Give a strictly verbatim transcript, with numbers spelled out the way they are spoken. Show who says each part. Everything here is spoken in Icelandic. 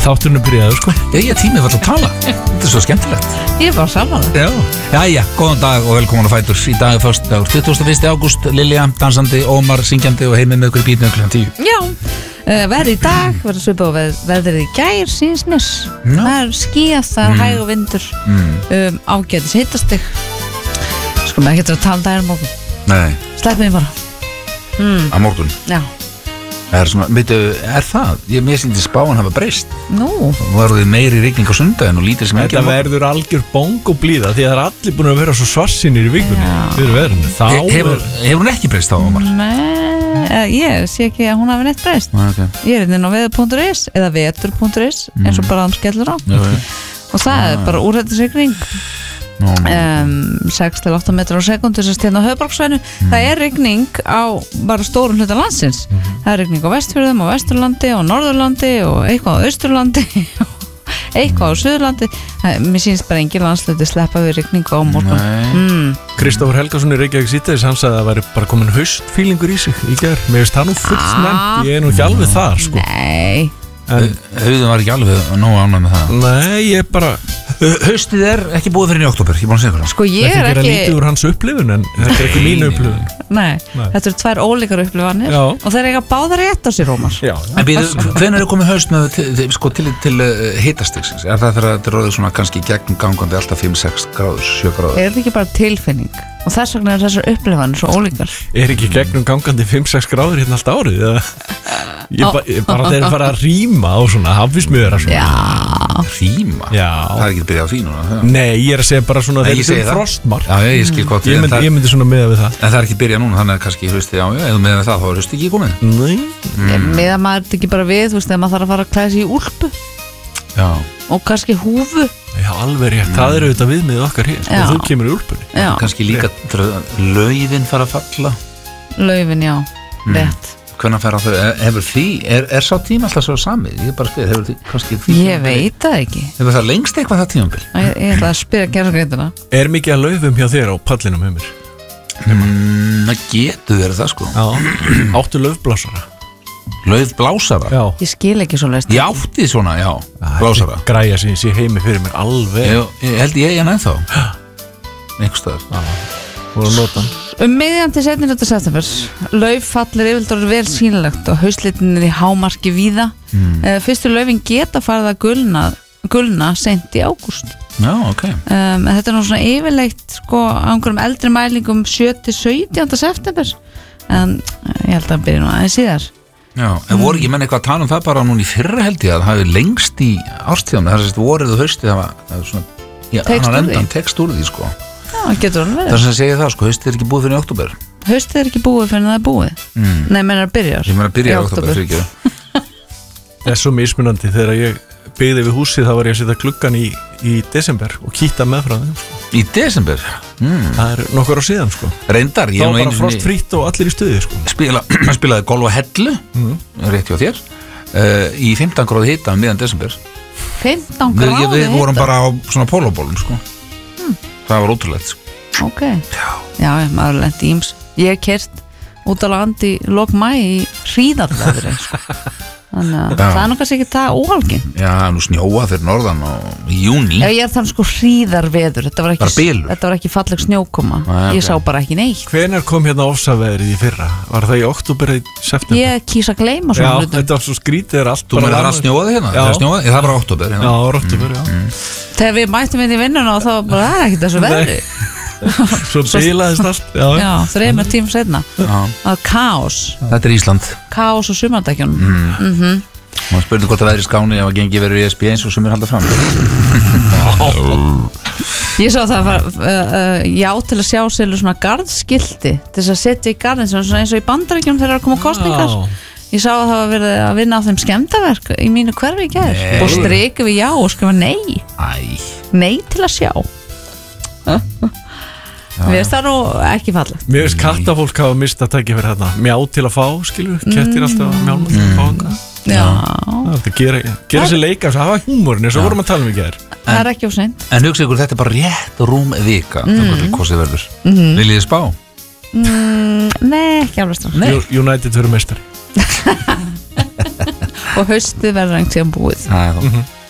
Speaker 1: Þátturinn er byrjaður sko.
Speaker 2: Ég er tímið var að tala. Þetta er svo skemmtilegt.
Speaker 3: Ég er bara saman.
Speaker 2: Já. Jæja, góðan dag og velkomin á Fætur. Í dag er föstudagur, tuttugasta og fyrsta ágúst. Lilja, dansandi, Ómar, syngjandi og Heimir með ykkur í bítinu klukkan tíu.
Speaker 3: Já, uh, verði í dag, verður svipað og veð, verður í gær, sínsnis.
Speaker 2: No.
Speaker 3: Það er skíað, það er mm. hæg og vindur,
Speaker 2: mm.
Speaker 3: um, ágætis hittastig. Sko, maður getur að tala daginn morgun.
Speaker 2: Nei.
Speaker 3: Sleppið því bara. Mm.
Speaker 2: Á morgun.
Speaker 3: Já.
Speaker 2: Er, svona, veitu, er það? Ég mér sýndi spáin hafa breyst.
Speaker 3: Nú.
Speaker 2: Það verður meiri rigning á sundaginn og lítið sem ekki.
Speaker 1: Þetta verður algjör bong og blíða því að það er allir búin að vera svo svarsinir í vikunni fyrir verðinu.
Speaker 2: He, hefur, hefur hún ekki breyst þá, Ómar?
Speaker 3: Nei, ég sé ekki að hún hafi neitt breyst.
Speaker 2: Okay.
Speaker 3: Ég er inn á veður punktur is eða vetur punktur is mm. eins og bara hann skellur á.
Speaker 2: Já, ja.
Speaker 3: Og það ah. er bara úrhættisrigning. No, no. Um, sex til átta metrar á sekundu sem stjórn á höfuðborgarsvæðinu. mm. Það er rigning á bara stórum hluta landsins. mm. Það er rigning á Vestfjörðum og Vesturlandi og Norðurlandi og eitthvað á Austurlandi eitthvað á Suðurlandi. Mér sýnst bara engin landsluti sleppa við rigningu á morgun. mm.
Speaker 1: Kristofur Helgason í Reykjavík síðdegis, hann sagði að það væri bara komin haustfílingur í sig í gær. Mér finnst það nú fullsnefnt, ég er nú ekki alveg þar sko.
Speaker 3: Nei
Speaker 2: en, Hauðin var ekki alveg nógu ánægð með það.
Speaker 1: Nei, ég bara
Speaker 2: Haustið er ekki búið fyrir í október, ég búin að segja það.
Speaker 3: Sko ég er ekki
Speaker 1: Þetta er að lítið úr hans upplifun en þetta er ekki mín upplifun.
Speaker 3: Nei, Nei, þetta eru tvær ólíkar upplifanir. Já. Og þeir eiga báðar rétt á sér, Ómar.
Speaker 2: Já. En býðu, hvenær er komið haust með til, sko, til, til uh, hitastigsins? Er það þegar þetta er orðið svona kannski gegnum gangandi alltaf fimm, sex gráður, sjö gráður?
Speaker 3: Er þetta ekki bara tilfinning? Og þess vegna er þessar upplifanir svo ólíkar.
Speaker 1: Er ekki gegnum gangandi fimm, sex gráður hérna allt árið? Ég, ba ég bara þeir fara að rýma og svona hafismjöra svona.
Speaker 3: Já.
Speaker 2: Rýma?
Speaker 1: Já.
Speaker 2: Það er ekki að byrja á því núna.
Speaker 1: Nei, ég er að segja bara svona þeir eru fyrir frostmark.
Speaker 2: Já, ég skil hvað.
Speaker 1: Ég myndi, ég myndi svona miða við það.
Speaker 2: En það er ekki að byrja núna, þannig að kannski haustið, já, já, eða miða við það, þá er haustið ekki komið.
Speaker 1: Nei.
Speaker 3: Mm. Miða maður ekki bara við, þú veist, þegar maður þarf að fara að klæða sig í úlpu.
Speaker 2: Já.
Speaker 3: Og kannski húfu.
Speaker 1: Já, alveg rétt. Mm. Það er auðvitað viðmið okkar hér. Og þú kemur í úlpunni.
Speaker 3: Já.
Speaker 2: Kannski líka laufin fara að falla.
Speaker 3: Laufin, já, mm. rétt.
Speaker 2: Hvernig fer að þau, hefur því, er, er sá tíma alltaf svo samið? Ég bara spyr, hefur því, kannski því
Speaker 3: Ég veit það ekki.
Speaker 2: Hefur það lengst eitthvað það tímabil?
Speaker 3: Ég, ég ætla að spyrja gerðargreindina.
Speaker 1: Er mikið að laufum hjá þér á pallinum heimir?
Speaker 2: Mm, það getur verið það sko.
Speaker 1: Já, áttu laufblásara?
Speaker 2: Laufblásara?
Speaker 1: Já.
Speaker 3: Ég skil ekki svo leist.
Speaker 2: Ég átti svona, já, blásara.
Speaker 1: Græja sem ég sé heimi fyrir mér alveg.
Speaker 2: Ég, ég held ég en ennþá. Einhvers staðar.
Speaker 1: Voru að nota hann.
Speaker 3: Um miðjan til seinni hluta september lauf fallir yfirleitt vel sýnilegt og haustlitin er í hámarki víða. mm. uh, Fyrstu laufin geta farið að gulna, gulna seint í ágúst.
Speaker 2: Já, ok.
Speaker 3: um, Þetta er nú svona yfirleitt sko, á einhverjum eldri mælingum sjö til sautjánda september. En ég held að það byrja nú aðeins síðar.
Speaker 2: Já, en voru ekki menn eitthvað að tala um það bara núna í fyrra held ég að það hafi lengst í árstíðan. Það er að vorið og haustið það var svona, já, hann endan tekst úr því sko.
Speaker 3: Já, það getur alveg verið.
Speaker 2: Það sem segja það sko, haustið er ekki búið fyrir í október.
Speaker 3: Haustið er ekki búið fyrir það er búið. mm. Nei, menn er að byrja.
Speaker 2: Ég menn að byrja í október fyrir ekki.
Speaker 1: Það er svo mismunandi. Þegar ég byggði við húsið þá var ég að setja gluggan í, í desember og kýta með frá þeim sko.
Speaker 2: Í desember? Mm.
Speaker 1: Það er nokkur á síðan sko.
Speaker 2: Reyndar, ég
Speaker 1: þá var bara frostfrítt og allir í stuði sko.
Speaker 2: Spila, spilaði golf og hellu mm. rétt hjá þér uh, í fimmtán gráðu hita um miðjan desember.
Speaker 3: fimmtán gráðu hita?
Speaker 2: Við vorum bara á svona pólóbólum sko. mm. Það var ótrúlegt sko.
Speaker 3: Ok, já, já maður lendi íms. Ég hef kert út á land í lok mæ í hríðarveðri sko. Þannig að það er nú kannski ekki það óalginn.
Speaker 2: Já, nú snjóa fyrir norðan og í júní.
Speaker 3: Já, ég er þannig sko hríðarveður. Þetta var ekki, þetta var ekki falleg snjókoma. Æ, okay. Ég sá bara ekki neitt.
Speaker 1: Hvenær kom hérna ofsaveðrið í fyrra? Var það í október eða september?
Speaker 3: Ég kýsa að gleyma svona hlutum.
Speaker 1: Já, þetta var svo skrítið er allt.
Speaker 2: Þú með það að snjóaði hérna?
Speaker 1: Já.
Speaker 2: Það snjóaði? Það var október.
Speaker 1: Já, október, já.
Speaker 3: Mm. Þegar við mættum inn í vinnuna og þá bara það er ekkert þessu veðri.
Speaker 1: Svo bilaðist allt. Já,
Speaker 3: já þreymur tím setna. Það er kaos.
Speaker 2: Þetta er Ísland.
Speaker 3: Kaos og sumardækjunum.
Speaker 2: Mm.
Speaker 3: Mhm.
Speaker 2: Maður spurði hvort að veðri skáni ef að gengi verið í E S B eins og sumir halda fram.
Speaker 3: Ég sá það var uh, uh, já til að sjá selur svona garðskilti til þess að setja í garðin svona eins og í Bandaríkjunum þegar það er að koma kosningar. Ég sá að það var verið að vinna á þeim skemmdarverk í mínu hverfi í gær og strika við já og skrifa nei.
Speaker 2: Æ.
Speaker 3: Nei til að sjá. Mér finnst það nú ekki fallegt.
Speaker 1: Mér finnst kattafólk hafa mistað tækifæri hérna. Mjá til að fá, skilur, kettir alltaf að mjálma til að fá þetta.
Speaker 3: Já.
Speaker 1: Það gera, gera sér leika, það hafa húmórin eins og vorum að tala um í gær.
Speaker 3: Það er ekki of seint.
Speaker 2: En hugsa ykkur, þetta er bara rétt rúm vika
Speaker 3: mm.
Speaker 2: hvað sem verður.
Speaker 3: Mm.
Speaker 2: Viljið þið spá?
Speaker 3: Mm, nei, ekki alveg strax.
Speaker 1: United verður meistari.
Speaker 3: og haustið verður einhvern tíðan búið.
Speaker 2: Það er þá